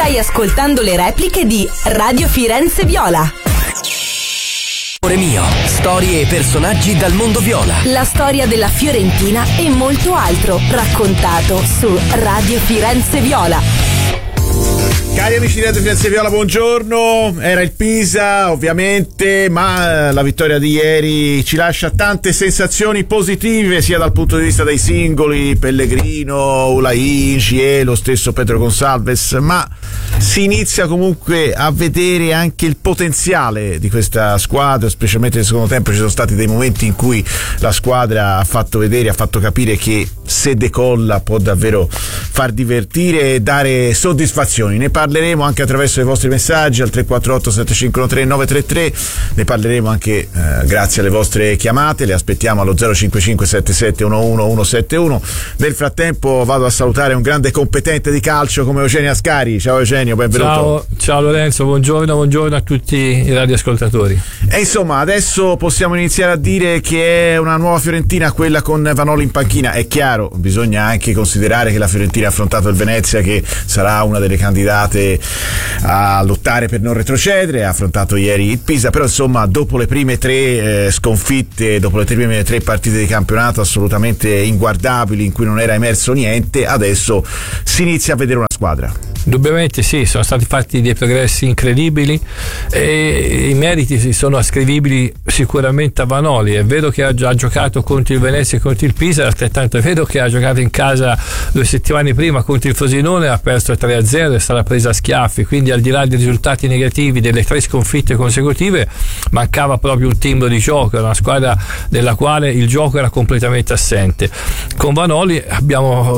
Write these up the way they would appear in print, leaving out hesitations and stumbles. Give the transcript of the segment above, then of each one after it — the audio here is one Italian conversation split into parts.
Stai ascoltando le repliche di Radio Firenze Viola. Amore mio, storie e personaggi dal mondo viola. La storia della Fiorentina e molto altro, raccontato su Radio Firenze Viola. Cari amici di Radio Firenze Viola, buongiorno. Era il Pisa, ovviamente, ma la vittoria di ieri ci lascia tante sensazioni positive, sia dal punto di vista dei singoli, Pellegrino, Ulain, Gie, lo stesso Pedro Gonçalves, ma si inizia comunque a vedere anche il potenziale di questa squadra, specialmente nel secondo tempo. Ci sono stati dei momenti in cui la squadra ha fatto vedere, ha fatto capire che se decolla può davvero far divertire e dare soddisfazioni. Ne parleremo anche attraverso i vostri messaggi al 348 7513 933, ne parleremo anche grazie alle vostre chiamate, le aspettiamo allo 055 77 11 171. Nel frattempo vado a salutare un grande competente di calcio come Eugenio Ascari. Ciao Eugenio, benvenuto. Ciao Lorenzo, buongiorno a tutti i radioascoltatori. E insomma, adesso possiamo iniziare a dire che è una nuova Fiorentina quella con Vanoli in panchina. È chiaro, bisogna anche considerare che la Fiorentina ha affrontato il Venezia, che sarà una delle candidate a lottare per non retrocedere, ha affrontato ieri il Pisa, però insomma dopo le prime tre sconfitte, dopo le prime tre partite di campionato assolutamente inguardabili in cui non era emerso niente, adesso si inizia a vedere una squadra. Indubbiamente sì, sono stati fatti dei progressi incredibili e i meriti sono ascrivibili sicuramente a Vanoli. È vero che ha già giocato contro il Venezia e contro il Pisa, altrettanto è vero che ha giocato in casa 2 settimane prima contro il Frosinone, ha perso 3-0 e sarà presa a schiaffi, quindi al di là dei risultati negativi delle 3 sconfitte consecutive mancava proprio un timbro di gioco, era una squadra della quale il gioco era completamente assente. Con Vanoli abbiamo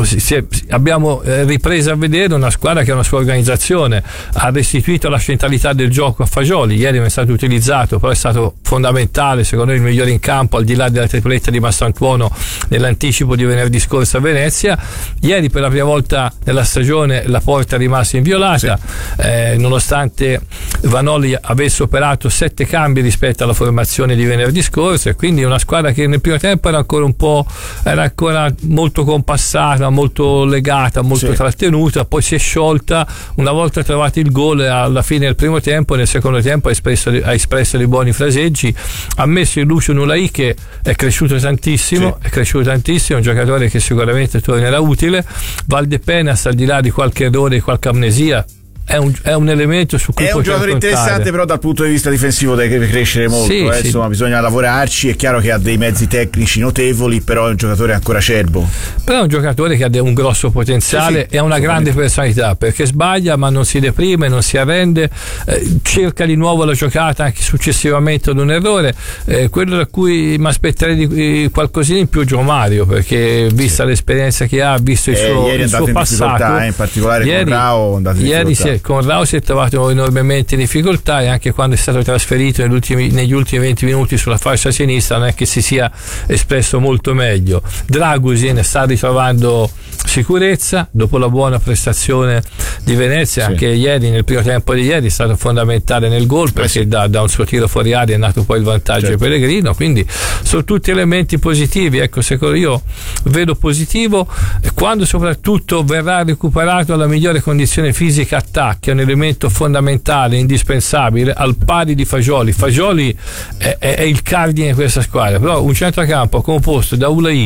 ripreso a vedere una squadra che una sua organizzazione ha restituito la centralità del gioco a Fagioli. Ieri non è stato utilizzato, però è stato fondamentale, secondo me il migliore in campo al di là della tripletta di Massantuono nell'anticipo di venerdì scorso a Venezia. Ieri per la prima volta nella stagione la porta è rimasta inviolata, sì. Nonostante Vanoli avesse operato 7 cambi rispetto alla formazione di venerdì scorso, e quindi una squadra che nel primo tempo era ancora molto compassata, molto legata, molto sì. Trattenuta, poi si è sciolta una volta trovato il gol alla fine del primo tempo. Nel secondo tempo ha espresso dei buoni fraseggi, ha messo in luce un Ulain che è cresciuto tantissimo, sì. Un giocatore che sicuramente tornerà utile. Valdepenas, al di là di qualche errore, di qualche amnesia, è un elemento su cui è un giocatore interessante, però dal punto di vista difensivo deve crescere molto, sì. Insomma bisogna lavorarci. È chiaro che ha dei mezzi tecnici notevoli, però è un giocatore ancora acerbo, però è un giocatore che ha un grosso potenziale, sì, e ha una grande personalità, perché sbaglia ma non si deprime, non si arrende, cerca di nuovo la giocata anche successivamente ad un errore. Quello da cui mi aspetterei di qualcosina in più Gio Mario, perché vista l'esperienza che ha, visto il suo passato, in particolare ieri, con Rao con Rao si è trovato enormemente in difficoltà, e anche quando è stato trasferito negli ultimi 20 minuti sulla fascia sinistra non è che si sia espresso molto meglio. Dragusin sta ritrovando sicurezza dopo la buona prestazione di Venezia, sì. Anche ieri, nel primo tempo di ieri, è stato fondamentale nel gol, perché da un suo tiro fuori aria è nato poi il vantaggio di Pellegrino, quindi sono tutti elementi positivi. Ecco, secondo io vedo positivo quando soprattutto verrà recuperato alla migliore condizione fisica attacchi, è un elemento fondamentale, indispensabile, al pari di Fagioli. Fagioli è il cardine di questa squadra, però un centrocampo composto da Ulain,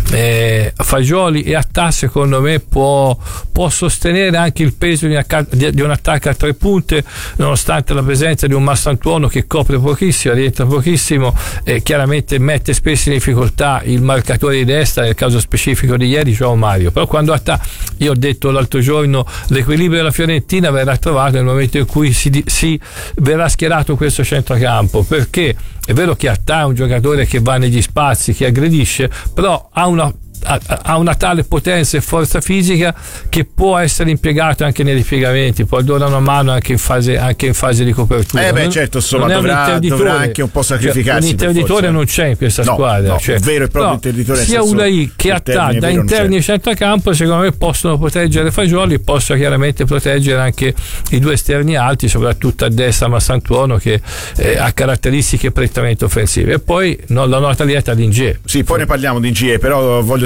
Fagioli e Attà, secondo me può sostenere anche il peso di un attacco a 3 punte, nonostante la presenza di un Massantuono che copre pochissimo, rientra pochissimo, e chiaramente mette spesso in difficoltà il marcatore di destra, nel caso specifico di ieri João Mario. Però quando Attà, io ho detto l'altro giorno, l'equilibrio della Fiorentina verrà trovato nel momento in cui si verrà schierato questo centrocampo, perché è vero che Attà è un giocatore che va negli spazi, che aggredisce, però ha una tale potenza e forza fisica che può essere impiegato anche nei ripiegamenti, può dare una mano anche in fase di copertura. Certo, insomma dovrà anche un po' sacrificarsi. Un interditore non c'è in questa squadra, un vero e proprio interditore. Sia Ulain che Attà da interni e centrocampo secondo me possono proteggere Fagioli, e possono chiaramente proteggere anche i 2 esterni alti, soprattutto a destra Massantuono, che ha caratteristiche prettamente offensive. E poi la nota lieta di Ingie. Sì, poi ne parliamo di Ingie, però voglio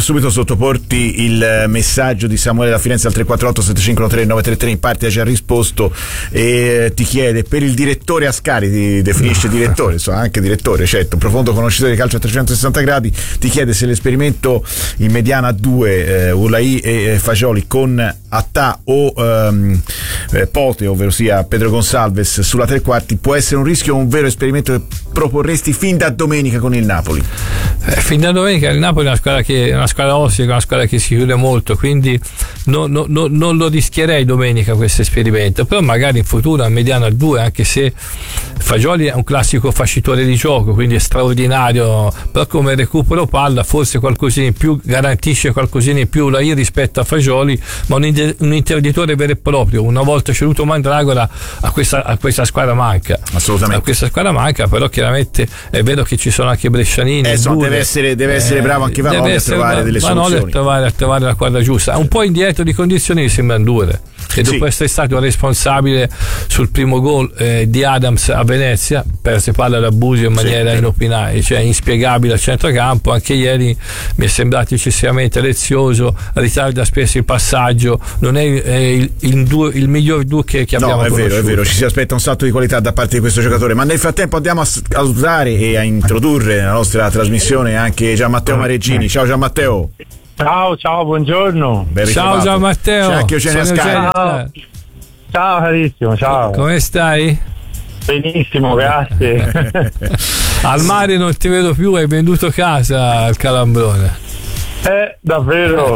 subito sottoporti il messaggio di Samuele da Firenze al 348-7513-933. In parte ha già risposto e ti chiede: per il direttore Ascari, ti definisce direttore, insomma anche direttore, certo, profondo conoscitore di calcio a 360 gradi, ti chiede se l'esperimento in mediana a 2 Ulai e Fagioli con Attà o Pote, ovvero sia Pedro Gonçalves sulla tre quarti, può essere un rischio o un vero esperimento che proporresti fin da domenica con il Napoli? Fin da domenica il Napoli è una squadra ostica, una squadra che si chiude molto, quindi non lo rischierei domenica questo esperimento, però magari in futuro a mediano a 2, anche se Fagioli è un classico fascitore di gioco, quindi è straordinario, però come recupero palla forse qualcosina in più, garantisce qualcosina in più Ulai rispetto a Fagioli, ma un interditore vero e proprio, una volta ceduto Mandragora, a questa squadra manca. Assolutamente. A questa squadra manca, però chiaramente è vero che ci sono anche brescianini, deve essere bravo anche Vanoli a trovare delle soluzioni, a trovare la quadra giusta. Un po' indietro di condizioni mi sembra Ndure, che dopo essere stato responsabile sul primo gol di Adams a Venezia, perse palla da Busio in maniera inopinabile, cioè inspiegabile a centrocampo. Anche ieri mi è sembrato eccessivamente lezioso, ritarda spesso il passaggio, non è il miglior Duo che abbiamo conosciuto. È vero, ci si aspetta un salto di qualità da parte di questo giocatore, ma nel frattempo andiamo a salutare e a introdurre nella nostra trasmissione anche Gianmatteo Mareggini. Ciao Gianmatteo. Ciao, buongiorno. Ciao Gianmatteo. C'è anche Eugenio Ascari. Ciao carissimo, ciao. Come stai? Benissimo, grazie. Al mare non ti vedo più, hai venduto casa al Calambrone. Davvero,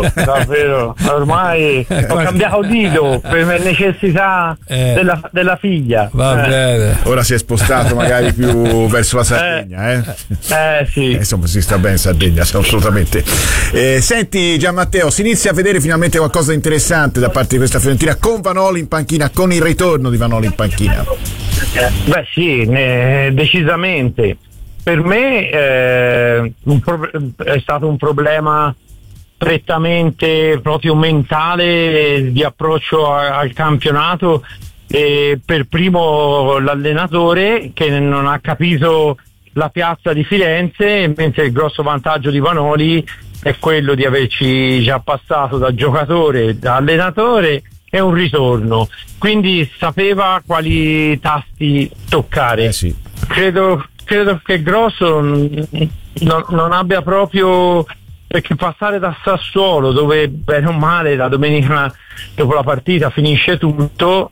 ormai ho cambiato nido per necessità della figlia. Va bene. Ora si è spostato magari più verso la Sardegna, sì. Insomma, si sta bene in Sardegna, assolutamente. Senti Gianmatteo, si inizia a vedere finalmente qualcosa di interessante da parte di questa Fiorentina con Vanoli in panchina, con il ritorno di Vanoli in panchina. Beh sì, decisamente. Per me è stato un problema prettamente proprio mentale di approccio al campionato, e per primo l'allenatore che non ha capito la piazza di Firenze, mentre il grosso vantaggio di Vanoli è quello di averci già passato da giocatore, da allenatore e un ritorno, quindi sapeva quali tasti toccare. Sì. Credo che Grosso non abbia proprio, perché passare da Sassuolo, dove bene o male la domenica dopo la partita finisce tutto,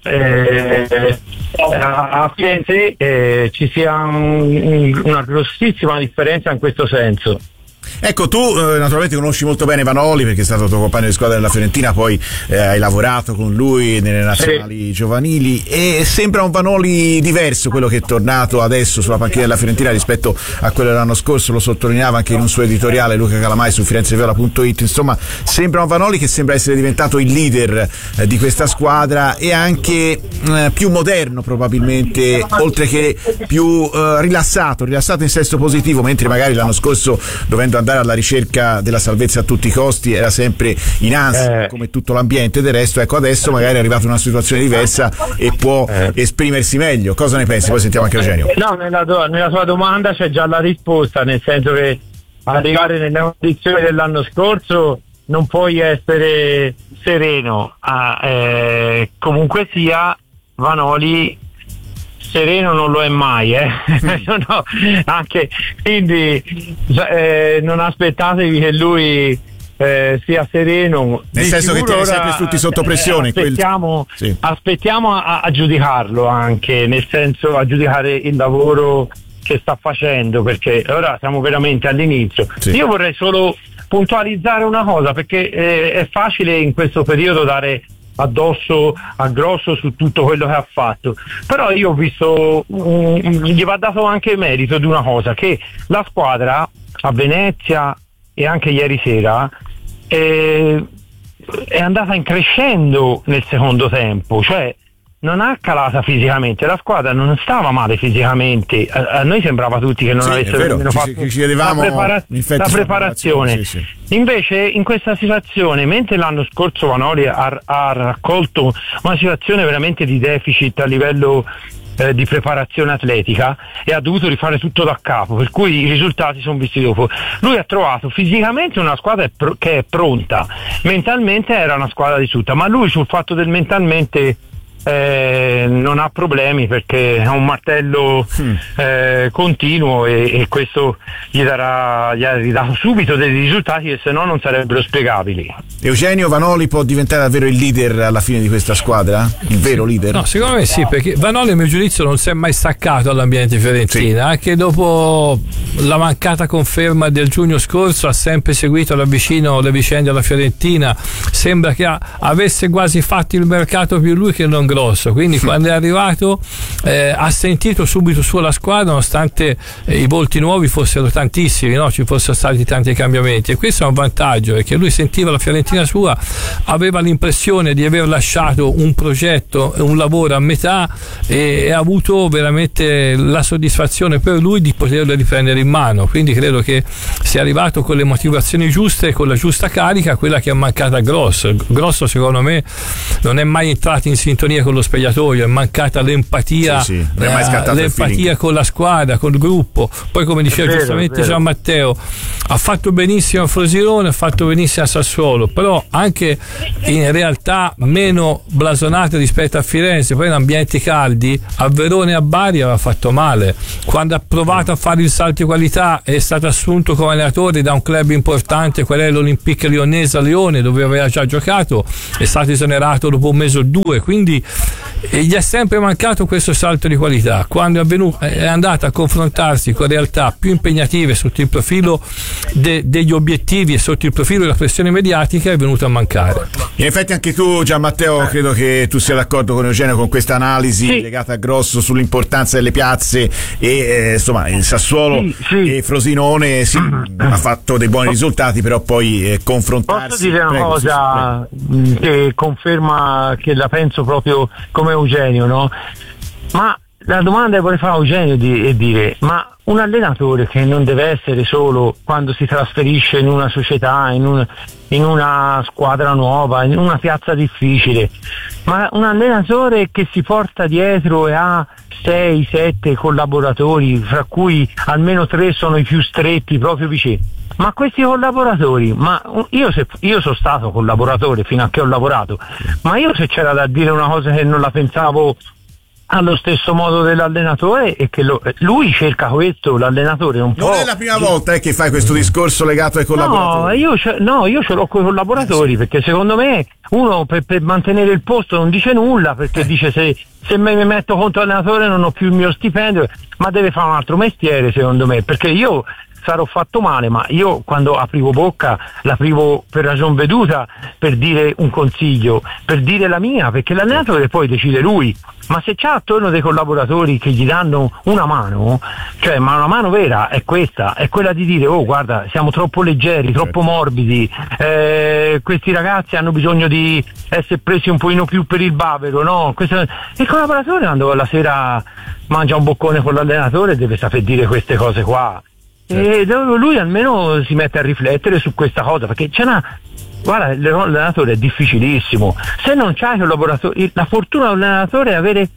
a Firenze ci sia una grossissima differenza in questo senso. Ecco, tu naturalmente conosci molto bene Vanoli perché è stato tuo compagno di squadra della Fiorentina, poi hai lavorato con lui nelle nazionali giovanili, e sembra un Vanoli diverso quello che è tornato adesso sulla panchina della Fiorentina rispetto a quello dell'anno scorso. Lo sottolineava anche in un suo editoriale Luca Calamai su firenzeviola.it. Insomma, sembra un Vanoli che sembra essere diventato il leader di questa squadra, e anche più moderno probabilmente, oltre che più rilassato in senso positivo, mentre magari l'anno scorso, dovendo andare alla ricerca della salvezza a tutti i costi, era sempre in ansia come tutto l'ambiente. Del resto, ecco, adesso magari è arrivato in una situazione diversa e può esprimersi meglio. Cosa ne pensi? Poi sentiamo anche Eugenio. No, nella tua domanda c'è già la risposta, nel senso che arrivare nelle condizioni dell'anno scorso non puoi essere sereno. Comunque sia, Vanoli sereno non lo è mai, no, anche, quindi non aspettatevi che lui sia sereno, nel senso che tiene sempre tutti sotto pressione. Aspettiamo a giudicarlo, anche nel senso a giudicare il lavoro che sta facendo, perché ora siamo veramente all'inizio. Io vorrei solo puntualizzare una cosa, perché è facile in questo periodo dare addosso a Grosso su tutto quello che ha fatto, però io ho visto gli va dato anche merito di una cosa, che la squadra a Venezia e anche ieri sera è andata in crescendo nel secondo tempo, cioè non ha calata fisicamente, la squadra non stava male fisicamente, a noi sembrava tutti che non avesse nemmeno fatto la preparazione. Invece in questa situazione, mentre l'anno scorso Vanoli ha raccolto una situazione veramente di deficit a livello di preparazione atletica e ha dovuto rifare tutto da capo, per cui i risultati sono visti dopo. Lui ha trovato fisicamente una squadra che è pronta, mentalmente era una squadra distrutta, ma lui sul fatto del mentalmente non ha problemi, perché ha un martello continuo e questo gli ha ridato subito dei risultati che se no non sarebbero spiegabili. Eugenio, Vanoli può diventare davvero il leader alla fine di questa squadra? Il vero leader? No, secondo me sì, perché Vanoli a mio giudizio non si è mai staccato dall'ambiente fiorentino, anche dopo la mancata conferma del giugno scorso ha sempre seguito da vicino le vicende della Fiorentina, sembra che avesse quasi fatto il mercato più lui che non grosso, quindi quando è arrivato ha sentito subito su la squadra, nonostante i volti nuovi fossero tantissimi, no? Ci fossero stati tanti cambiamenti, e questo è un vantaggio, perché lui sentiva la Fiorentina sua, aveva l'impressione di aver lasciato un progetto, un lavoro a metà, e ha avuto veramente la soddisfazione per lui di poterlo riprendere in mano, quindi credo che sia arrivato con le motivazioni giuste e con la giusta carica, quella che è mancata a Grosso secondo me non è mai entrato in sintonia con lo spogliatoio, è mancata l'empatia, l'empatia con la squadra, col gruppo. Poi, come diceva giustamente Gian Matteo, ha fatto benissimo a Frosinone, ha fatto benissimo a Sassuolo, però anche in realtà meno blasonate rispetto a Firenze. Poi in ambienti caldi a Verona e a Bari aveva fatto male, quando ha provato a fare il salto di qualità è stato assunto come allenatore da un club importante, qual è l'Olympique Lyonnais a Lione, dove aveva già giocato, è stato esonerato dopo un mese o due, quindi gli è sempre mancato questo salto di qualità. Quando è andato a confrontarsi con realtà più impegnative sotto il profilo degli obiettivi e sotto il profilo della pressione mediatica, è venuto a mancare. In effetti anche tu, Gian Matteo, credo che tu sia d'accordo con Eugenio con questa analisi legata a Grosso sull'importanza delle piazze e insomma il Sassuolo e Frosinone ha fatto dei buoni risultati, però poi confrontarsi. Posso dire una cosa che conferma che la penso proprio come Eugenio, no? Ma la domanda che vorrei fare a Eugenio è dire: ma un allenatore che non deve essere solo quando si trasferisce in una società, in una squadra nuova, in una piazza difficile, ma un allenatore che si porta dietro e ha 6-7 collaboratori, fra cui almeno 3 sono i più stretti, proprio vicini. Ma questi collaboratori, ma io sono stato collaboratore fino a che ho lavorato, ma io se c'era da dire una cosa che non la pensavo allo stesso modo dell'allenatore, e che lui cerca questo, l'allenatore non può. Non è la prima volta che fai questo discorso legato ai collaboratori. Io ce l'ho con i collaboratori, perché secondo me uno per mantenere il posto non dice nulla, perché dice se mi metto contro l'allenatore non ho più il mio stipendio, ma deve fare un altro mestiere, secondo me, perché io sarò fatto male, ma io quando aprivo bocca l'aprivo per ragion veduta, per dire un consiglio, per dire la mia, perché l'allenatore poi decide lui. Ma se c'ha attorno dei collaboratori che gli danno una mano, cioè, ma una mano vera è questa, è quella di dire: oh, guarda, siamo troppo leggeri, troppo morbidi, questi ragazzi hanno bisogno di essere presi un pochino più per il bavero, no? Il collaboratore, quando la sera mangia un boccone con l'allenatore, deve saper dire queste cose qua. E lui almeno si mette a riflettere su questa cosa, perché guarda, l'allenatore è difficilissimo. Se non c'hai collaboratori, la fortuna dell'allenatore è avere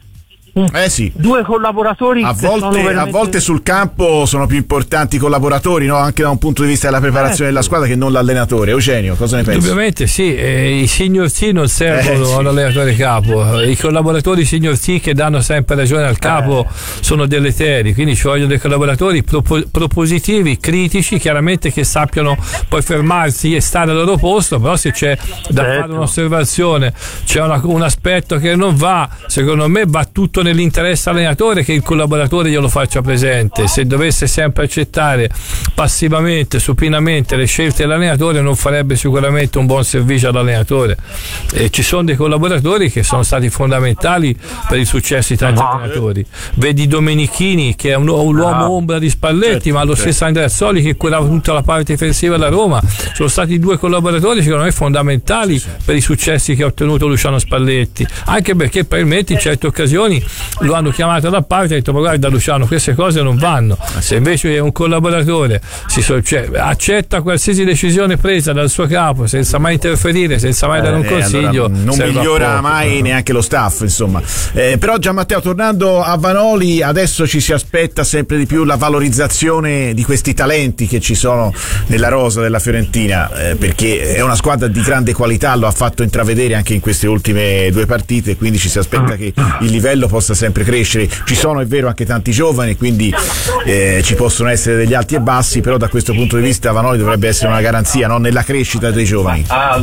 due collaboratori. A volte sul campo sono più importanti i collaboratori, no? Anche da un punto di vista della preparazione della squadra, che non l'allenatore. Eugenio, cosa ne pensi? Ovviamente sì, i signor C non servono all'allenatore capo, i collaboratori signor C che danno sempre ragione al capo sono deleteri, quindi ci vogliono dei collaboratori propositivi, critici, chiaramente, che sappiano poi fermarsi e stare al loro posto. Però se c'è da fare un'osservazione, c'è un aspetto che non va, secondo me va tutto nell'interesse allenatore che il collaboratore glielo faccia presente. Se dovesse sempre accettare passivamente, supinamente le scelte dell'allenatore, non farebbe sicuramente un buon servizio all'allenatore. E ci sono dei collaboratori che sono stati fondamentali per il successo di tanti allenatori. Vedi Domenichini, che è un uomo ombra di Spalletti, ma lo stesso Andreazzoli, che curava tutta la parte difensiva della Roma. Sono stati 2 collaboratori secondo me fondamentali per i successi che ha ottenuto Luciano Spalletti, anche perché probabilmente in certe occasioni lo hanno chiamato da parte e ha detto: ma guarda Luciano, queste cose non vanno. Se invece è un collaboratore accetta qualsiasi decisione presa dal suo capo senza mai interferire, senza mai dare un consiglio, allora non migliora mai neanche lo staff, insomma. Però Gianmatteo, tornando a Vanoli, adesso ci si aspetta sempre di più la valorizzazione di questi talenti che ci sono nella rosa della Fiorentina, perché è una squadra di grande qualità, lo ha fatto intravedere anche in queste ultime 2 partite, quindi ci si aspetta che il livello possa sempre crescere. Ci sono, è vero, anche tanti giovani, quindi ci possono essere degli alti e bassi, però da questo punto di vista Vanoli dovrebbe essere una garanzia, no? Nella crescita dei giovani.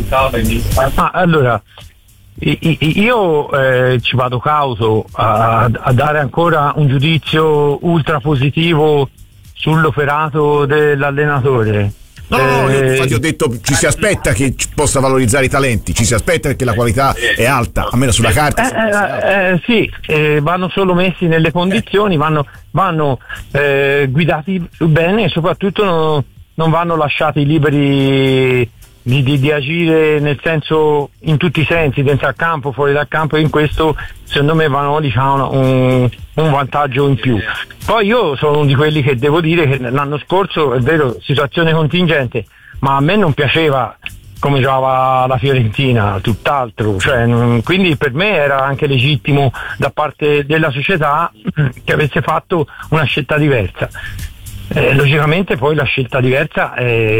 Allora, io ci vado cauto a dare ancora un giudizio ultra positivo sull'operato dell'allenatore. No, infatti ho detto ci si aspetta che possa valorizzare i talenti, ci si aspetta perché la qualità è alta, almeno sulla carta. Sì, vanno solo messi nelle condizioni, vanno guidati bene e soprattutto non vanno lasciati liberi di agire, nel senso, in tutti i sensi, dentro al campo, fuori dal campo, e in questo secondo me Vanoli ha un vantaggio in più. Poi io sono uno di quelli che devo dire che l'anno scorso, è vero, situazione contingente, ma a me non piaceva come giocava la Fiorentina, tutt'altro, quindi per me era anche legittimo da parte della società che avesse fatto una scelta diversa. Logicamente poi la scelta diversa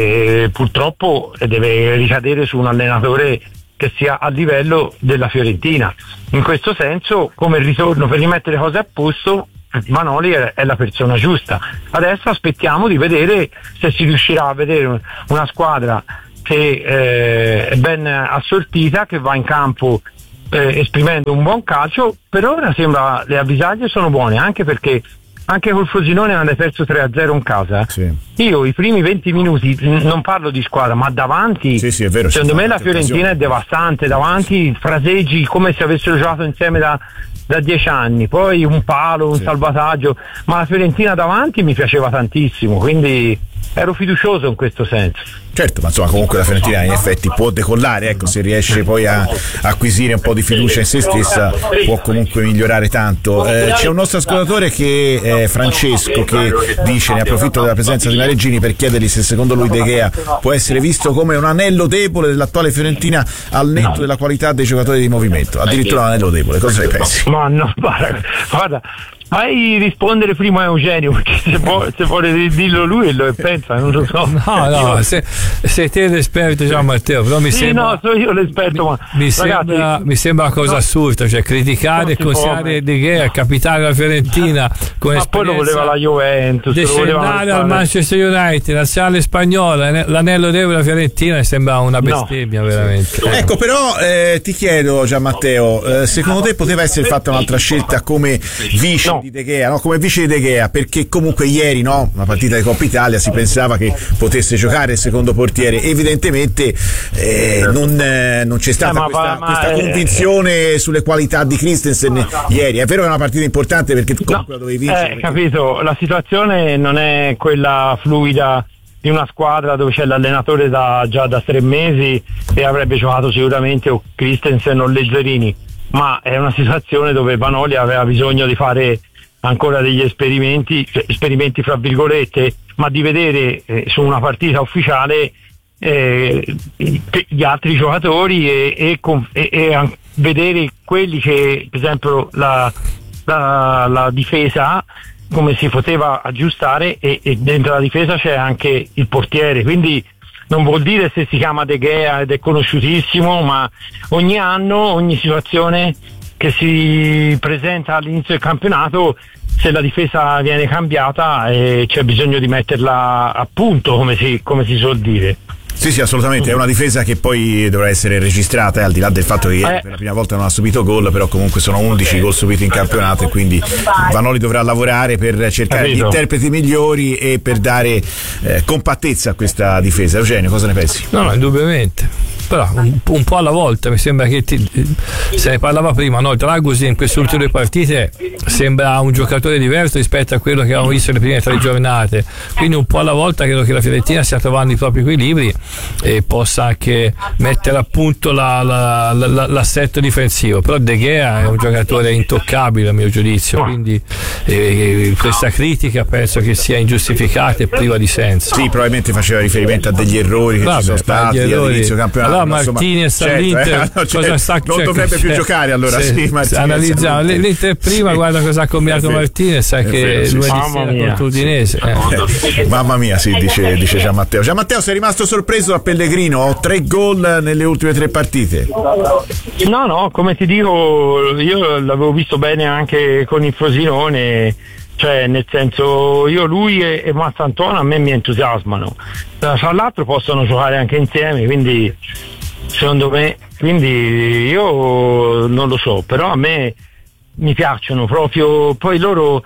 purtroppo deve ricadere su un allenatore che sia a livello della Fiorentina. In questo senso, come ritorno per rimettere le cose a posto, Vanoli è la persona giusta. Adesso aspettiamo di vedere se si riuscirà a vedere una squadra che è ben assortita, che va in campo esprimendo un buon calcio. Per ora sembra le avvisaglie sono buone, anche perché anche col Frosinone hanno perso 3-0 in casa. Sì. Io i primi 20 minuti, non parlo di squadra, ma davanti, sì, è vero, secondo me la Fiorentina è devastante, davanti fraseggi come se avessero giocato insieme da 10 anni, poi un palo, un salvataggio, ma la Fiorentina davanti mi piaceva tantissimo, quindi ero fiducioso in questo senso. Certo, ma insomma comunque la Fiorentina in effetti può decollare, ecco, se riesce poi a acquisire un po' di fiducia in se stessa può comunque migliorare tanto. C'è un nostro ascoltatore che è Francesco, che dice, ne approfitto della presenza di Mareggini per chiedergli se secondo lui De Gea può essere visto come un anello debole dell'attuale Fiorentina al netto della qualità dei giocatori di movimento, addirittura un anello debole. Cosa ne pensi? Ma no, guarda, fai rispondere prima a Eugenio, perché se vuole dirlo lui lo pensa, non lo so. No, sei te l'esperto, Gianmatteo, però mi sembra. No, sono io l'esperto, ma mi sembra una cosa assurda, cioè criticare e considerare De Gea, capitale della Fiorentina, ma poi lo voleva la Juventus, descendare al Manchester United, nazionale spagnola, l'anello della Fiorentina, mi sembra una bestemmia, veramente. Ecco, però ti chiedo, Gianmatteo, secondo te poteva essere fatta un'altra scelta come vice di De Gea, no? Come vice di De Gea, perché comunque ieri, no, una partita di Coppa Italia, si pensava che potesse giocare il secondo portiere, evidentemente non c'è stata questa convinzione sulle qualità di Christensen ieri. È vero che è una partita importante perché comunque la dovevi vincere. Capito, la situazione non è quella fluida di una squadra dove c'è l'allenatore già da 3 mesi e avrebbe giocato sicuramente o Christensen o Lezzerini, ma è una situazione dove Vanoli aveva bisogno di fare ancora degli esperimenti fra virgolette, ma di vedere su una partita ufficiale gli altri giocatori e vedere quelli che, per esempio, la difesa, come si poteva aggiustare, e dentro la difesa c'è anche il portiere, quindi non vuol dire se si chiama De Gea ed è conosciutissimo, ma ogni anno, ogni situazione che si presenta all'inizio del campionato, se la difesa viene cambiata c'è bisogno di metterla a punto, come si suol dire. Sì, assolutamente, è una difesa che poi dovrà essere registrata, al di là del fatto che ieri per la prima volta non ha subito gol, però comunque sono 11 gol subiti in campionato e quindi Vanoli dovrà lavorare per cercare gli interpreti migliori e per dare compattezza a questa difesa. Eugenio, cosa ne pensi? No, indubbiamente. però un po' alla volta. Mi sembra che se ne parlava prima, no? Dragusin in queste ultime 2 partite sembra un giocatore diverso rispetto a quello che avevamo visto le prime 3 giornate, quindi un po' alla volta credo che la Fiorentina stia trovando i propri equilibri e possa anche mettere a punto l'assetto difensivo. Però De Gea è un giocatore intoccabile a mio giudizio, quindi questa critica penso che sia ingiustificata e priva di senso. Sì, probabilmente faceva riferimento a degli errori che ci sono stati all'inizio campionato. Allora Martinez all'Inter cosa sta, non dovrebbe più giocare, allora sì, analizziamo l'Inter prima, guarda cosa ha combinato Martinez anche lunedì sera contro l'Udinese. Mamma mia, sì, dice Gianmatteo. Gianmatteo, sei rimasto sorpreso da Pellegrino? Ho 3 gol nelle ultime 3 partite. No, come ti dico, io l'avevo visto bene anche con il Frosinone, cioè nel senso, lui e Mastantuono a me mi entusiasmano, tra l'altro possono giocare anche insieme, quindi secondo me, quindi io non lo so, però a me mi piacciono proprio, poi loro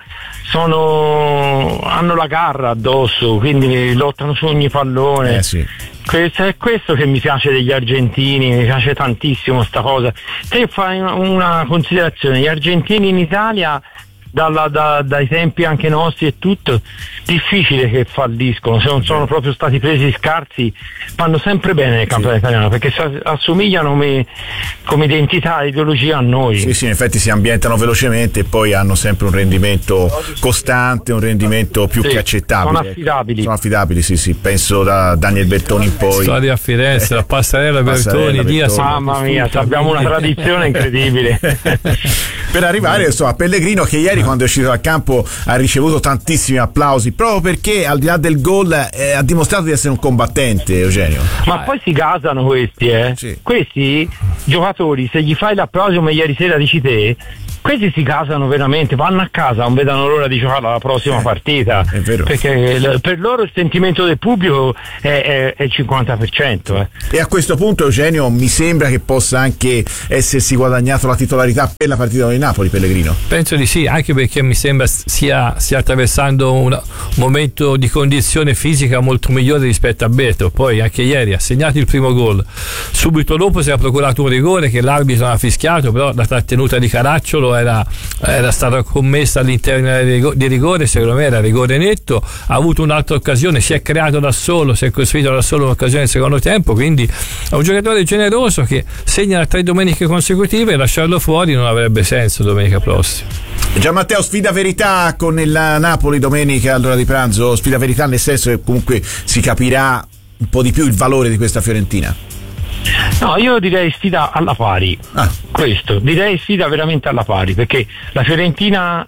hanno la garra addosso, quindi lottano su ogni pallone. Sì. È questo che mi piace degli argentini, mi piace tantissimo sta cosa. Te fai una considerazione, gli argentini in Italia dai tempi anche nostri e tutto, difficile che falliscono, se non sono proprio stati presi scarsi, vanno sempre bene nel campionato italiano, perché assomigliano come identità e ideologia a noi. Sì, in effetti si ambientano velocemente e poi hanno sempre un rendimento costante, un rendimento più che accettabile. Sono affidabili, sì, penso da Daniel Bertoni in poi. Storia a Firenze, la Passarella Bertoni, Diaz. Mamma mia, abbiamo una tradizione incredibile. Per arrivare a Pellegrino, che ieri quando è uscito dal campo ha ricevuto tantissimi applausi proprio perché al di là del gol ha dimostrato di essere un combattente, Eugenio. Ma poi si gasano questi Sì. Questi giocatori, se gli fai l'applauso come ieri sera dici te, questi si gasano veramente, vanno a casa, non vedono l'ora di giocare alla prossima partita, è vero. Perché per loro il sentimento del pubblico è il 50%. E a questo punto, Eugenio, mi sembra che possa anche essersi guadagnato la titolarità per la partita con il Napoli, Pellegrino. Penso di sì, anche perché mi sembra stia attraversando un momento di condizione fisica molto migliore rispetto a Beto. Poi anche ieri ha segnato il primo gol, subito dopo si è procurato un rigore che l'arbitro ha fischiato, però la trattenuta di Caracciolo era stata commessa all'interno di rigore, secondo me era rigore netto. Ha avuto un'altra occasione, si è creato da solo, si è costruito da solo un'occasione nel secondo tempo, quindi è un giocatore generoso che segna 3 domeniche consecutive e lasciarlo fuori non avrebbe senso domenica prossima. Gianmatteo, sfida verità con il Napoli domenica all'ora di pranzo, sfida verità nel senso che comunque si capirà un po' di più il valore di questa Fiorentina. No, io direi sfida alla pari. Direi sfida veramente alla pari, perché la Fiorentina,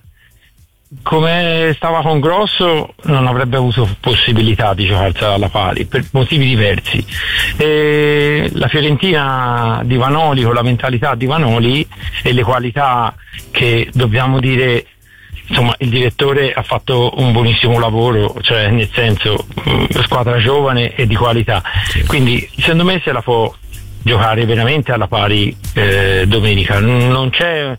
come stava con Grosso, non avrebbe avuto possibilità di giocarsela alla pari per motivi diversi. E la Fiorentina di Vanoli, con la mentalità di Vanoli e le qualità che dobbiamo dire, insomma, il direttore ha fatto un buonissimo lavoro, cioè nel senso squadra giovane e di qualità, quindi secondo me se la può giocare veramente alla pari domenica. Non c'è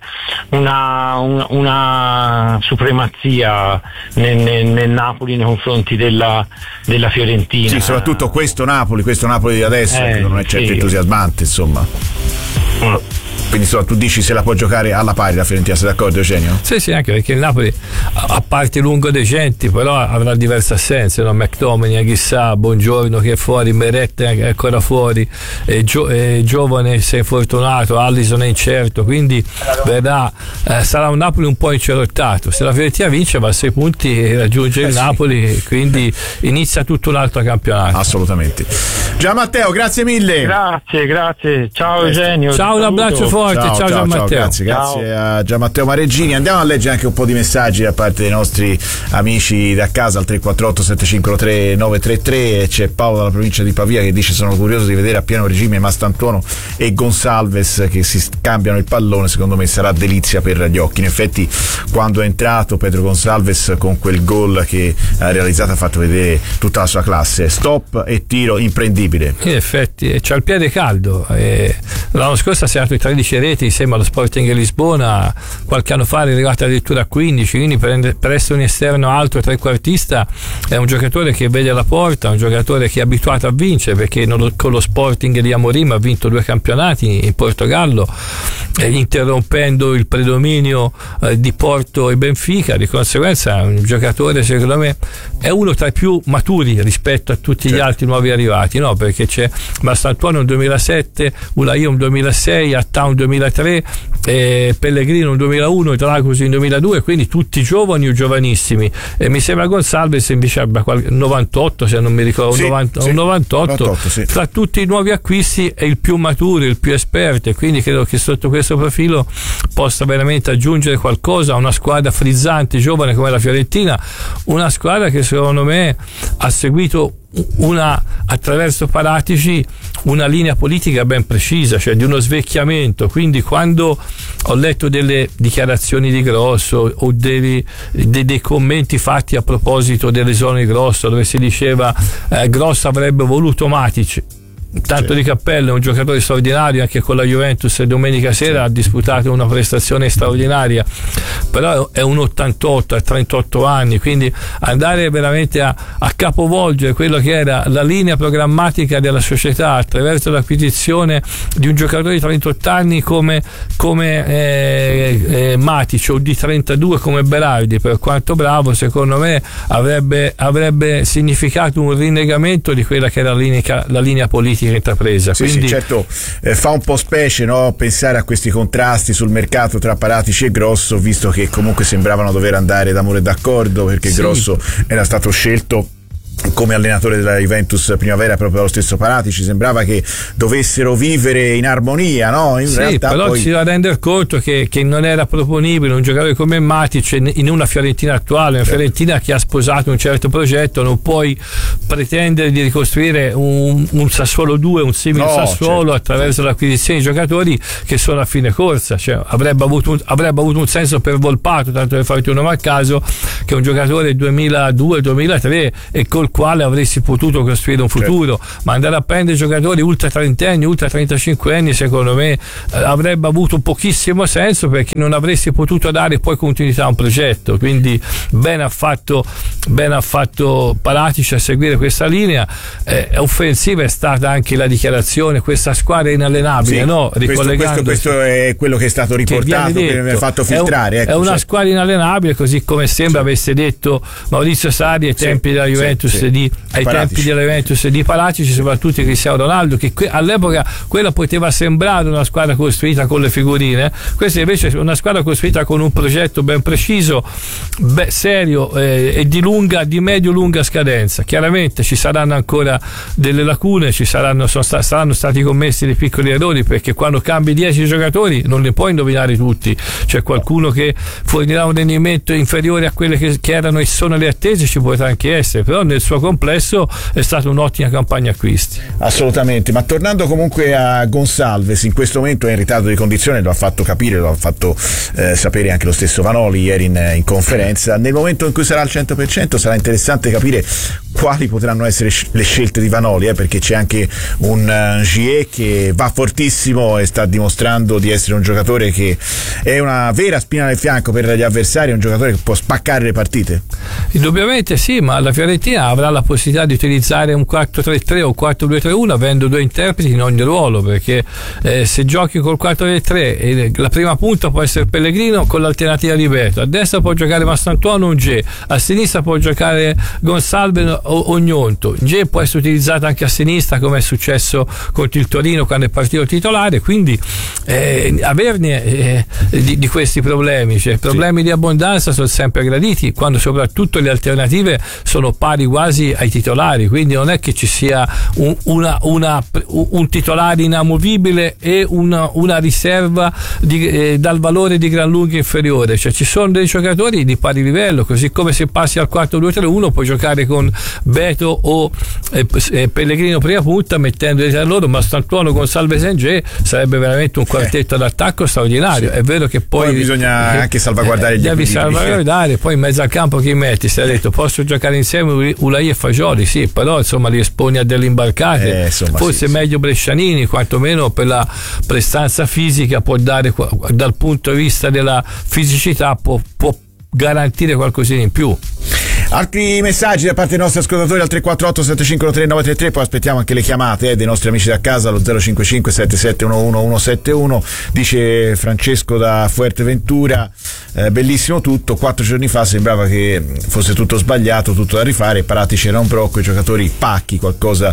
una supremazia nel Napoli nei confronti della Fiorentina. Sì, soprattutto questo Napoli di adesso che non è certo entusiasmante, insomma. Quindi tu dici se la può giocare alla pari la Fiorentina, sei d'accordo, Eugenio? Sì, anche perché il Napoli, a parte lungo decenti, però avrà diverse assenze, no? McTominay, chissà, Buongiorno che è fuori, Meret è ancora fuori, Giovane si è infortunato, Alisson è incerto, quindi sarà un Napoli un po' incerottato. Se la Fiorentina vince va a 6 punti e raggiunge il Napoli, quindi inizia tutto un altro campionato. Assolutamente. Gianmatteo, grazie mille. Grazie. Ciao Eugenio. Ciao, un abbraccio forte. Ciao Gianmatteo. Grazie a Gianmatteo Mareggini. Andiamo a leggere anche un po' di messaggi da parte dei nostri amici da casa al 348 753 933. C'è Paolo dalla provincia di Pavia che dice: sono curioso di vedere a pieno regime Mastantuono e Gonsalves che si scambiano il pallone, secondo me sarà delizia per gli occhi. In effetti quando è entrato Pedro Gonsalves con quel gol che ha realizzato ha fatto vedere tutta la sua classe, stop e tiro imprendibile. In effetti c'ha il piede caldo, l'anno scorso ha segnato i 3 13 reti insieme allo Sporting Lisbona, qualche anno fa è arrivato addirittura a 15, quindi per essere un esterno alto trequartista è un giocatore che vede la porta, un giocatore che è abituato a vincere, perché con lo Sporting di Amorim ha vinto 2 campionati in Portogallo, interrompendo il predominio di Porto e Benfica. Di conseguenza è un giocatore, secondo me è uno tra i più maturi rispetto a tutti gli altri nuovi arrivati, no? Perché c'è Mastantuono nel 2007, Ulaia un 2006, Attà un 2003, Pellegrino un 2001, Dragos in 2002, quindi tutti giovani o giovanissimi, e mi sembra Gonçalves invece abbia 98, se non mi ricordo, un 98 sì. Tra tutti i nuovi acquisti è il più maturo, il più esperto, e quindi credo che sotto questo profilo possa veramente aggiungere qualcosa a una squadra frizzante, giovane come la Fiorentina, una squadra che secondo me ha seguito attraverso Paratici una linea politica ben precisa, cioè di uno svecchiamento. Quindi quando ho letto delle dichiarazioni di Grosso o dei commenti fatti a proposito delle zone di Grosso, dove si diceva Grosso avrebbe voluto Matic, tanto di cappello, è un giocatore straordinario, anche con la Juventus domenica sera ha disputato una prestazione straordinaria, però è un 88, ha 38 anni, quindi andare veramente a capovolgere quello che era la linea programmatica della società attraverso l'acquisizione di un giocatore di 38 anni come Matic, o di 32 come Berardi, per quanto bravo, secondo me avrebbe significato un rinnegamento di quella che era la linea politica intrapresa. Sì, quindi... sì, certo, fa un po' specie, no, pensare a questi contrasti sul mercato tra Paratici e Grosso, visto che comunque sembravano dover andare d'amore e d'accordo, perché sì. Grosso era stato scelto come allenatore della Juventus primavera proprio dallo stesso Paratici, sembrava che dovessero vivere in armonia, no? In realtà però poi... si va a rendere conto che non era proponibile un giocatore come Matic in una Fiorentina attuale, una Fiorentina che ha sposato un certo progetto. Non puoi pretendere di ricostruire un Sassuolo 2, un simile Sassuolo, attraverso l'acquisizione di giocatori che sono a fine corsa, cioè avrebbe avuto un senso per Volpato, tanto per farti un nome a caso, che è un giocatore 2002-2003 e col quale avresti potuto costruire un futuro, ma andare a prendere giocatori ultra trentenni, ultra 35 anni, secondo me avrebbe avuto pochissimo senso, perché non avresti potuto dare poi continuità a un progetto. Quindi bene ha fatto Paratici a seguire questa linea. Offensiva è stata anche la dichiarazione: questa squadra è inallenabile, sì, no? Questo è quello che è stato riportato, che mi ha fatto filtrare. È una squadra inallenabile, così come sembra avesse detto Maurizio Sarri ai tempi della Juventus, ai tempi della Juventus di Paratici, soprattutto Cristiano Ronaldo, che all'epoca quella poteva sembrare una squadra costruita con le figurine. Questa invece è una squadra costruita con un progetto ben preciso, serio, e di medio-lunga scadenza. Chiaramente ci saranno ancora delle lacune, saranno stati commessi dei piccoli errori, perché quando cambi 10 giocatori non li puoi indovinare tutti. C'è qualcuno che fornirà un rendimento inferiore a quelle che erano e sono le attese, ci potrà anche essere, però nel suo complesso è stata un'ottima campagna acquisti. Assolutamente. Ma tornando comunque a Gonçalves, in questo momento è in ritardo di condizione, lo ha fatto capire, lo ha fatto sapere anche lo stesso Vanoli ieri in conferenza. Nel momento in cui sarà al 100% sarà interessante capire quali potranno essere le scelte di Vanoli, perché c'è anche un Gier che va fortissimo e sta dimostrando di essere un giocatore che è una vera spina nel fianco per gli avversari, un giocatore che può spaccare le partite. Indubbiamente sì, ma la Fiorentina avrà la possibilità di utilizzare un 4-3-3 o 4-2-3-1 avendo 2 interpreti in ogni ruolo, perché se giochi col 4-3-3 la prima punta può essere Pellegrino con l'alternativa di Beto, a destra può giocare Mastantuono o Gier, a sinistra può giocare Gonçalves o Gnonto. Gier può essere utilizzato anche a sinistra, come è successo contro il Torino quando è partito titolare, quindi averne di questi problemi, cioè problemi di abbondanza sono sempre graditi quando soprattutto le alternative sono pari quasi ai titolari, quindi non è che ci sia un titolare inamovibile e una riserva dal valore di gran lunga inferiore, cioè ci sono dei giocatori di pari livello, così come se passi al 4-2-3-1 puoi giocare con Beto o Pellegrino prima punta, mettendo tra loro Mastantuono, Gonçalves e Ngé, sarebbe veramente un quartetto d'attacco straordinario. Sì. È vero che poi bisogna anche salvaguardare gli equilibri. Poi in mezzo al campo chi metti? Si è detto posso giocare insieme Ulai e Fagioli, sì, però insomma li esponi a delle imbarcate, forse meglio Brescianini, quantomeno per la prestanza fisica può dare, dal punto di vista della fisicità può garantire qualcosina in più. Altri messaggi da parte dei nostri ascoltatori al 348 7513 933, poi aspettiamo anche le chiamate dei nostri amici da casa allo 055 7711 171. Dice Francesco da Fuerteventura, bellissimo tutto, 4 giorni fa sembrava che fosse tutto sbagliato, tutto da rifare, Paratici era un brocco, i giocatori pacchi, qualcosa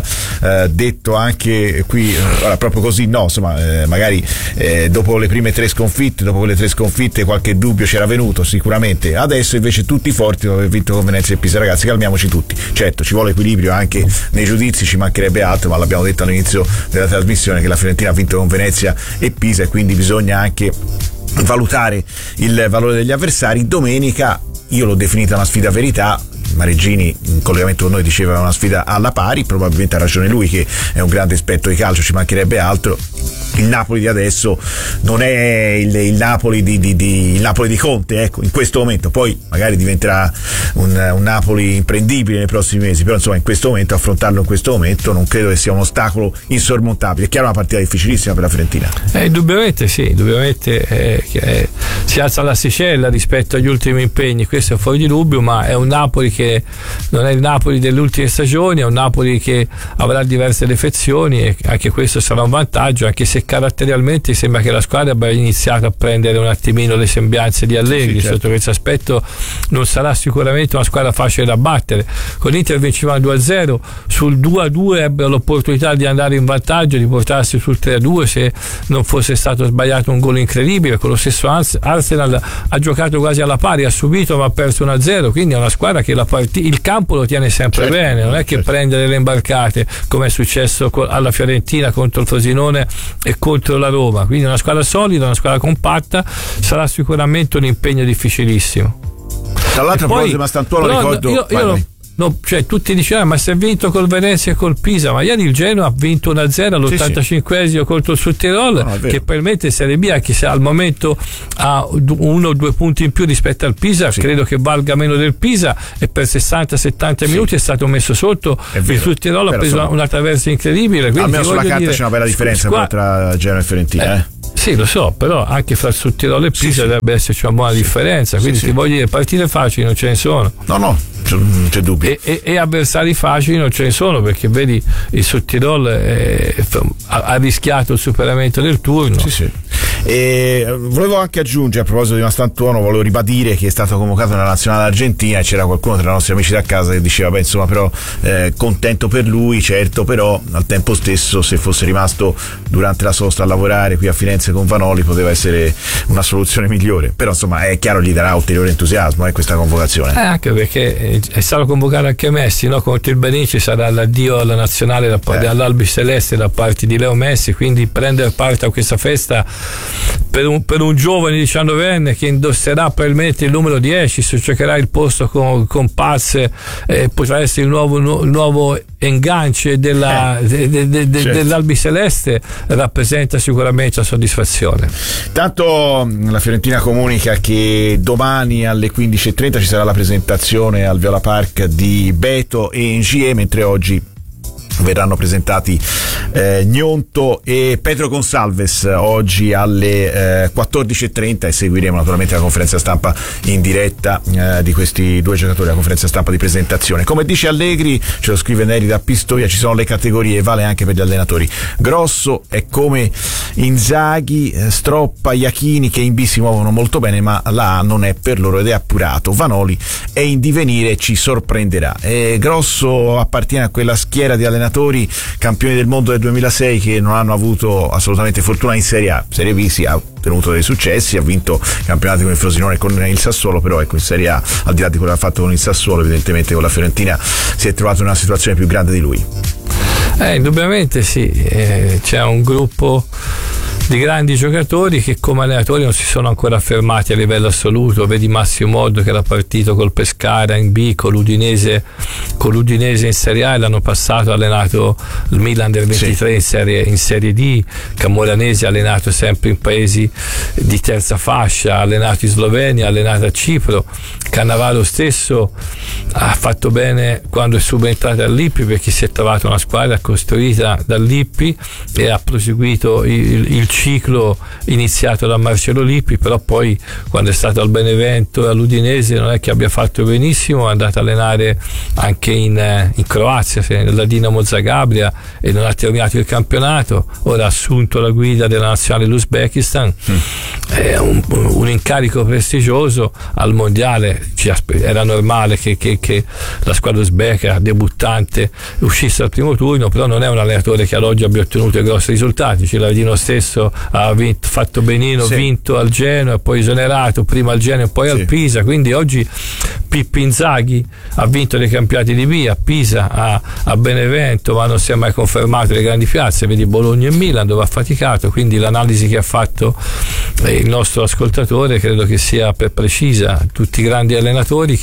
detto anche qui, ora proprio così no, insomma magari dopo le prime 3 sconfitte, dopo quelle 3 sconfitte qualche dubbio c'era venuto sicuramente, adesso invece tutti forti dopo aver vinto con Venezia e Pisa. Ragazzi, calmiamoci tutti, certo ci vuole equilibrio anche nei giudizi, ci mancherebbe altro, ma l'abbiamo detto all'inizio della trasmissione che la Fiorentina ha vinto con Venezia e Pisa e quindi bisogna anche valutare il valore degli avversari. Domenica io l'ho definita una sfida a verità, Mareggini in collegamento con noi diceva una sfida alla pari, probabilmente ha ragione lui che è un grande esperto di calcio, ci mancherebbe altro. Il Napoli di adesso non è il Napoli il Napoli di Conte, ecco, in questo momento, poi magari diventerà un Napoli imprendibile nei prossimi mesi, però insomma in questo momento, affrontarlo in questo momento non credo che sia uno ostacolo insormontabile. È chiaro, una partita difficilissima per la Fiorentina. Indubbiamente sì, indubbiamente si alza l'asticella rispetto agli ultimi impegni, questo è fuori di dubbio, ma è un Napoli che non è il Napoli delle ultime stagioni, è un Napoli che avrà diverse defezioni e anche questo sarà un vantaggio, anche se caratterialmente sembra che la squadra abbia iniziato a prendere un attimino le sembianze di Allegri, certo. Sotto questo aspetto non sarà sicuramente una squadra facile da battere. Con l'Inter vincevano 2-0, sul 2-2 ebbero l'opportunità di andare in vantaggio, di portarsi sul 3-2 se non fosse stato sbagliato un gol incredibile. Con lo stesso Arsenal ha giocato quasi alla pari, ha subito ma ha perso 1-0, quindi è una squadra che il campo lo tiene sempre bene, non è che prende delle imbarcate come è successo alla Fiorentina contro il Frosinone e contro la Roma, quindi una squadra solida, una squadra compatta, sarà sicuramente un impegno difficilissimo. Tra l'altro, poi Mastantuono ricordo cioè tutti dicevano ma si è vinto col Venezia e col Pisa, ma ieri il Genoa ha vinto 1-0 all'85esimo contro il Sudtirol, che permette Serie B, anche se al momento ha 1 o 2 punti in più rispetto al Pisa, credo che valga meno del Pisa, e per 60-70 minuti è stato messo sotto. Il Sudtirol ha preso una traversa incredibile, almeno sulla carta c'è una bella differenza tra Genoa e Fiorentina. Sì, lo so, però anche fra Sudtirol e Pisa dovrebbe esserci una buona differenza, quindi ti voglio dire, partite facili non ce ne sono. No, non c'è dubbio. E avversari facili non ce ne sono, perché vedi il Sudtirol ha rischiato il superamento del turno. Sì. E volevo anche aggiungere, a proposito di Mastantuono, volevo ribadire che è stato convocato nella nazionale argentina e c'era qualcuno tra i nostri amici da casa che diceva insomma, però contento per lui, certo, però al tempo stesso se fosse rimasto durante la sosta a lavorare qui a Firenze con Vanoli poteva essere una soluzione migliore, però insomma è chiaro, gli darà ulteriore entusiasmo questa convocazione. Anche perché è stato convocato anche Messi, no? Contro il Benin ci sarà l'addio alla nazionale all'Albi Celeste da parte di Leo Messi, quindi prendere parte a questa festa per un giovane 19enne che indosserà probabilmente il numero 10, se giocherà il posto con Paz, potrà essere il nuovo engance dell'Albi Celeste, rappresenta sicuramente la soddisfazione. Tanto la Fiorentina comunica che domani alle 15:30 ci sarà la presentazione al Viola Park di Beto e Ngie, mentre oggi verranno presentati Gnonto e Pedro Gonçalves oggi alle 14:30 e seguiremo naturalmente la conferenza stampa in diretta di questi due giocatori, la conferenza stampa di presentazione. Come dice Allegri, ce lo scrive Neri da Pistoia, ci sono le categorie, vale anche per gli allenatori. Grosso è come Inzaghi, Stroppa, Iachini, che in B si muovono molto bene, ma la A non è per loro ed è appurato. Vanoli è in divenire e ci sorprenderà. Grosso appartiene a quella schiera di allenatori campioni del mondo del 2006 che non hanno avuto assolutamente fortuna in Serie A. Serie B si ha ottenuto dei successi, ha vinto campionati con il Frosinone e con il Sassuolo, però ecco, in Serie A, al di là di quello che ha fatto con il Sassuolo, evidentemente con la Fiorentina si è trovato in una situazione più grande di lui. Indubbiamente sì, c'è un gruppo di grandi giocatori che come allenatori non si sono ancora affermati a livello assoluto. Vedi Massimo Moddo che era partito col Pescara in B, con l'Udinese in Serie A, e l'anno passato ha allenato il Milan del 23 in Serie D. Camoranesi ha allenato sempre in paesi di terza fascia, ha allenato in Slovenia, ha allenato a Cipro. Cannavaro stesso ha fatto bene quando è subentrato all'Ippi, perché si è trovato una squadra costruita dall'Ippi e ha proseguito il ciclo iniziato da Marcello Lippi, però poi quando è stato al Benevento e all'Udinese non è che abbia fatto benissimo, è andato a allenare anche in Croazia, nella Dinamo Zagabria, e non ha terminato il campionato. Ora ha assunto la guida della nazionale dell'Uzbekistan, è un incarico prestigioso al mondiale. Era normale che la squadra uzbeka debuttante uscisse al primo turno, però non è un allenatore che ad oggi abbia ottenuto grossi risultati. Cilavino stesso ha fatto benino, vinto al Genoa e poi esonerato, prima al Genoa e poi al Pisa, quindi oggi Pippo Inzaghi ha vinto dei campionati di B a Pisa, a Benevento, ma non si è mai confermato le grandi piazze. Vedi Bologna e Milan dove ha faticato, quindi l'analisi che ha fatto il nostro ascoltatore credo che sia precisa. Tutti grandi allenatori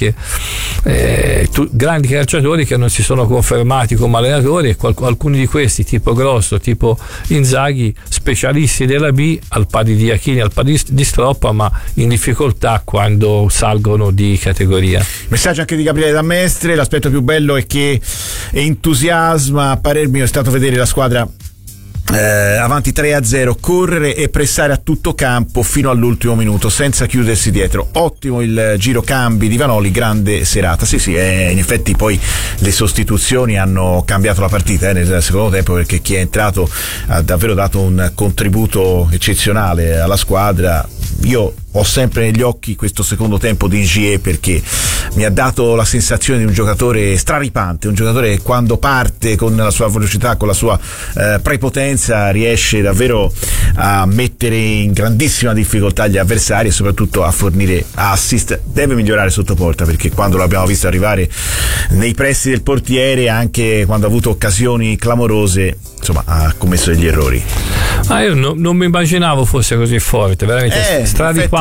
grandi calciatori che non si sono confermati come allenatori, e alcuni di questi tipo Grosso, tipo Inzaghi, specialisti della B al pari di Iachini, al pari di Stroppa, ma in difficoltà quando salgono di categoria. Messaggio anche di Gabriele da Mestre: l'aspetto più bello è che entusiasma, a parer mio, è stato vedere la squadra avanti 3-0, correre e pressare a tutto campo fino all'ultimo minuto senza chiudersi dietro. Ottimo il giro cambi di Vanoli, grande serata. Sì, in effetti poi le sostituzioni hanno cambiato la partita nel secondo tempo, perché chi è entrato ha davvero dato un contributo eccezionale alla squadra. Io ho sempre negli occhi questo secondo tempo di Ngier, perché mi ha dato la sensazione di un giocatore straripante, un giocatore che quando parte con la sua velocità, con la sua prepotenza, riesce davvero a mettere in grandissima difficoltà gli avversari e soprattutto a fornire assist. Deve migliorare sotto porta, perché quando l'abbiamo visto arrivare nei pressi del portiere, anche quando ha avuto occasioni clamorose, insomma ha commesso degli errori. Io non mi immaginavo fosse così forte, veramente stradipante.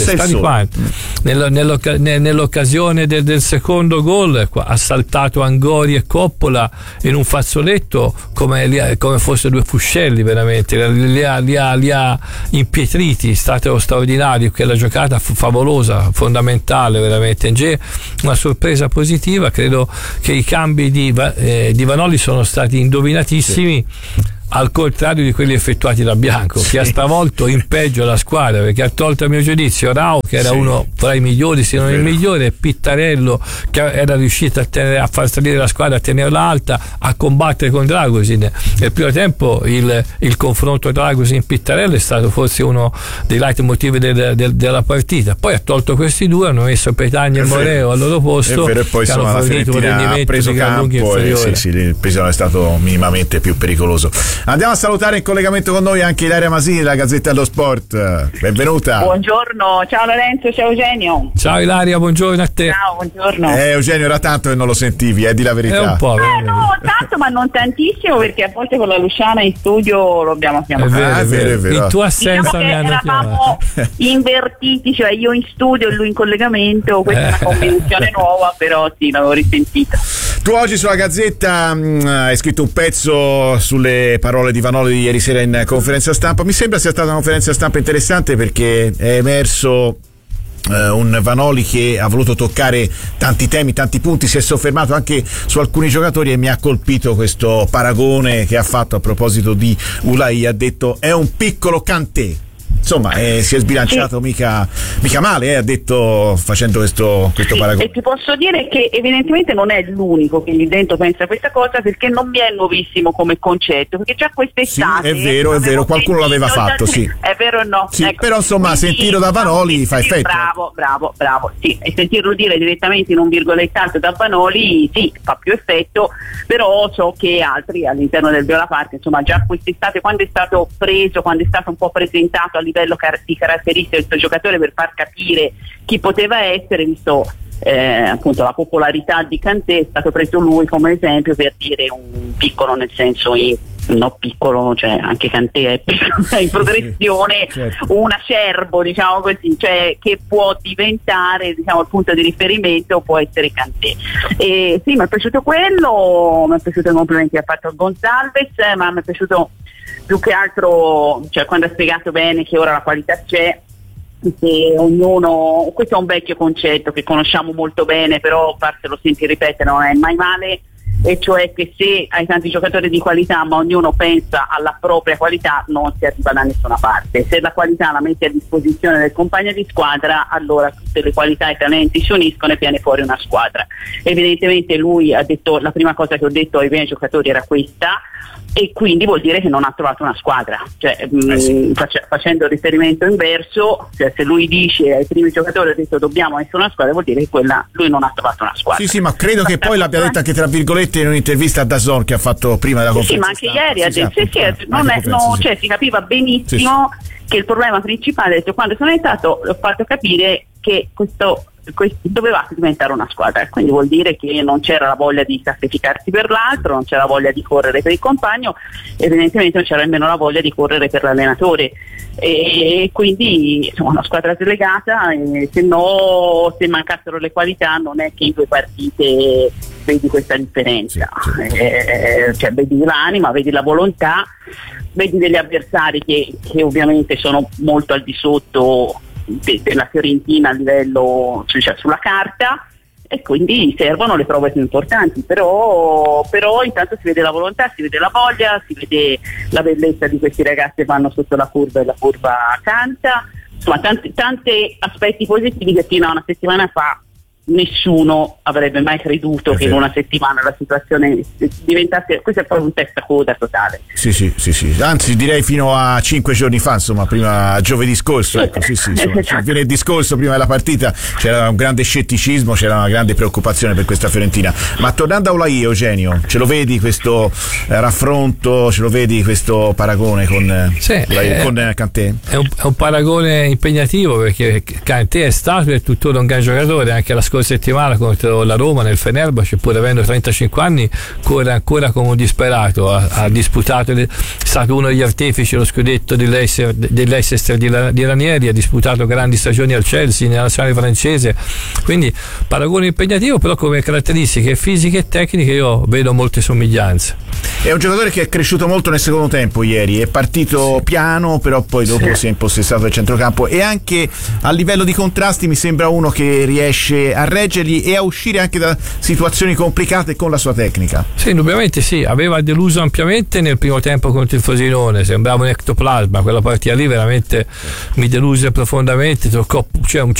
Nell'occasione del secondo gol ha saltato Angori e Coppola in un fazzoletto come fossero due fuscelli, veramente li ha impietriti. È stato straordinario, quella giocata favolosa, fondamentale veramente. Una sorpresa positiva. Credo che i cambi di Vanoli sono stati indovinatissimi, al contrario di quelli effettuati da Bianco, che ha stravolto in peggio la squadra, perché ha tolto a mio giudizio Rao, che era uno tra i migliori se non il migliore, e Pittarello, che era riuscito a far salire la squadra, a tenerla alta, a combattere con Dragosin. Nel primo tempo il confronto Dragosin-Pittarello è stato forse uno dei leitmotiv della partita. Poi ha tolto questi due, hanno messo Petagna e Moreo al loro posto, e poi che hanno fornito un rendimento ha preso di gran lunga inferiore. Il peso non è stato minimamente più pericoloso. Andiamo a salutare in collegamento con noi anche Ilaria Masini della Gazzetta dello Sport. Benvenuta. Buongiorno, ciao Lorenzo, ciao Eugenio. Ciao Ilaria, buongiorno a te. Ciao, buongiorno. Eugenio, era tanto che non lo sentivi, di la verità. È un po'. No, tanto ma non tantissimo, perché a volte con la Luciana in studio lo abbiamo chiamato. È vero. In tua assenza mi hanno eravamo invertiti, cioè io in studio e lui in collegamento. Questa è una combinazione nuova, però sì, l'avevo risentita. Tu oggi sulla Gazzetta hai scritto un pezzo sulle parole di Vanoli di ieri sera in conferenza stampa. Mi sembra sia stata una conferenza stampa interessante, perché è emerso un Vanoli che ha voluto toccare tanti temi, tanti punti, si è soffermato anche su alcuni giocatori, e mi ha colpito questo paragone che ha fatto a proposito di Ulai. Ha detto è un piccolo Kanté. Insomma, si è sbilanciato mica male, ha detto, facendo questo paragone. E ti posso dire che evidentemente non è l'unico che lì dentro pensa questa cosa, perché non mi è nuovissimo come concetto, perché già quest'estate è vero, qualcuno l'aveva fatto, sì. È vero o no? Sì, ecco, però insomma sentirlo da Vanoli fa effetto. Bravo, sì, e sentirlo dire direttamente in un virgolettato da Vanoli, sì, fa più effetto, però so che altri all'interno del Viola Park, insomma, già quest'estate, quando è stato preso, quando è stato un po' presentato a livello di caratteristiche del suo giocatore, per far capire chi poteva essere, visto appunto la popolarità di Kanté, è stato preso lui come esempio per dire un piccolo, nel senso no piccolo, cioè anche Kanté è piccolo, in progressione, certo. Un acerbo, diciamo così, cioè che può diventare, diciamo, il punto di riferimento può essere Kanté. E sì, mi è piaciuto quello, mi è piaciuto i complimenti che ha fatto a Gonzalez, ma mi è piaciuto più che altro, cioè quando ha spiegato bene che ora la qualità c'è, che ognuno, questo è un vecchio concetto che conosciamo molto bene, però farselo sentire ripetere non è mai male, e cioè che se hai tanti giocatori di qualità ma ognuno pensa alla propria qualità non si arriva da nessuna parte. Se la qualità la metti a disposizione del compagno di squadra, allora tutte le qualità e i talenti si uniscono e viene fuori una squadra. Evidentemente lui ha detto, la prima cosa che ho detto ai miei giocatori era questa, e quindi vuol dire che non ha trovato una squadra, cioè facendo riferimento inverso, cioè se lui dice ai primi giocatori ha detto dobbiamo essere una squadra, vuol dire che lui non ha trovato una squadra. Sì, ma credo che poi l'abbia detto anche tra virgolette in un'intervista a DAZN che ha fatto prima della conferenza. Sì, ma anche ieri ha detto cioè si capiva benissimo che il problema principale, detto, quando sono entrato ho fatto capire che questo doveva diventare una squadra, quindi vuol dire che non c'era la voglia di sacrificarsi per l'altro, non c'era la voglia di correre per il compagno, evidentemente non c'era nemmeno la voglia di correre per l'allenatore, e quindi insomma una squadra slegata, e se mancassero le qualità non è che in 2 partite vedi questa differenza, cioè vedi l'anima, vedi la volontà, vedi degli avversari che ovviamente sono molto al di sotto della Fiorentina a livello, cioè sulla carta, e quindi servono le prove più importanti, però intanto si vede la volontà, si vede la voglia, si vede la bellezza di questi ragazzi che vanno sotto la curva e la curva canta, insomma tanti aspetti positivi che fino a una settimana fa nessuno avrebbe mai creduto che in una settimana la situazione diventasse, questo è proprio un testacoda totale. Sì, anzi direi fino a 5 giorni fa, insomma prima giovedì scorso, ecco, insomma, venerdì scorso prima della partita c'era un grande scetticismo, c'era una grande preoccupazione per questa Fiorentina, ma tornando a Ulai, Eugenio, ce lo vedi questo raffronto, ce lo vedi questo paragone con Kanté? È un paragone impegnativo, perché Kanté è stato e è tuttora un gran giocatore, anche la scorsa settimana contro la Roma nel Fenerbahce, pur avendo 35 anni corre ancora come un disperato, ha disputato, è stato uno degli artefici dello scudetto dell'Leicester di Ranieri, ha disputato grandi stagioni al Chelsea, nella nazionale francese, quindi paragone impegnativo, però come caratteristiche fisiche e tecniche io vedo molte somiglianze. È un giocatore che è cresciuto molto nel secondo tempo ieri, è partito piano, però poi dopo si è impossessato del centrocampo, e anche a livello di contrasti mi sembra uno che riesce a reggerli e a uscire anche da situazioni complicate con la sua tecnica. Sì, indubbiamente sì, aveva deluso ampiamente nel primo tempo contro il Frosinone, sembrava un ectoplasma, quella partita lì veramente mi deluse profondamente, toccò, cioè un